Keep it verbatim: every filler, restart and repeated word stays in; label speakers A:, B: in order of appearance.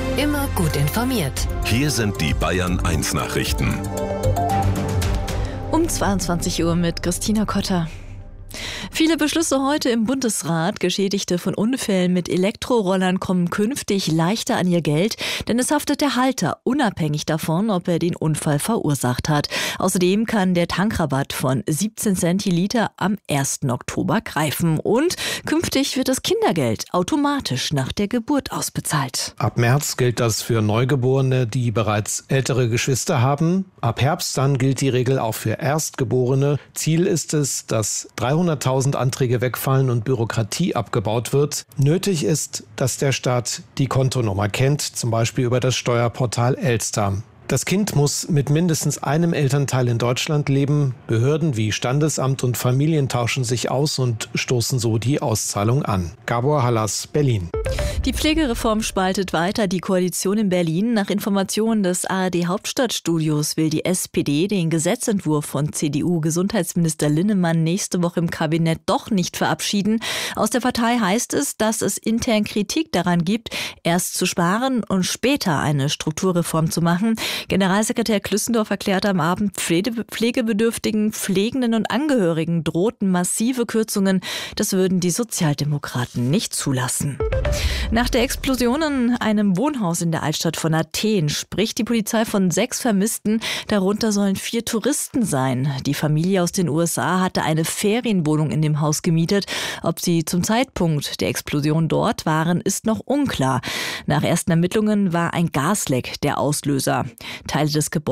A: Immer gut informiert.
B: Hier sind die Bayern eins Nachrichten.
C: Um zweiundzwanzig Uhr mit Christina Kotter. Viele Beschlüsse heute im Bundesrat. Geschädigte von Unfällen mit Elektrorollern kommen künftig leichter an ihr Geld, denn es haftet der Halter, unabhängig davon, ob er den Unfall verursacht hat. Außerdem kann der Tankrabatt von siebzehn Cent je Liter am ersten Oktober greifen. Und künftig wird das Kindergeld automatisch nach der Geburt ausbezahlt.
D: Ab März gilt das für Neugeborene, die bereits ältere Geschwister haben. Ab Herbst dann gilt die Regel auch für Erstgeborene. Ziel ist es, dass dreihunderttausend Anträge wegfallen und Bürokratie abgebaut wird. Nötig ist, dass der Staat die Kontonummer kennt, zum Beispiel über das Steuerportal Elster. Das Kind muss mit mindestens einem Elternteil in Deutschland leben. Behörden wie Standesamt und Familien tauschen sich aus und stoßen so die Auszahlung an. Gabor Hallas, Berlin.
C: Die Pflegereform spaltet weiter die Koalition in Berlin. Nach Informationen des A R D-Hauptstadtstudios will die S P D den Gesetzentwurf von C D U-Gesundheitsminister Linnemann nächste Woche im Kabinett doch nicht verabschieden. Aus der Partei heißt es, dass es intern Kritik daran gibt, erst zu sparen und später eine Strukturreform zu machen. Generalsekretär Klüssendorf erklärte am Abend, Pflegebedürftigen, Pflegenden und Angehörigen drohten massive Kürzungen. Das würden die Sozialdemokraten nicht zulassen. Nach der Explosion in einem Wohnhaus in der Altstadt von Athen spricht die Polizei von sechs Vermissten. Darunter sollen vier Touristen sein. Die Familie aus den U S A hatte eine Ferienwohnung in dem Haus gemietet. Ob sie zum Zeitpunkt der Explosion dort waren, ist noch unklar. Nach ersten Ermittlungen war ein Gasleck der Auslöser. Teile des Gebäudes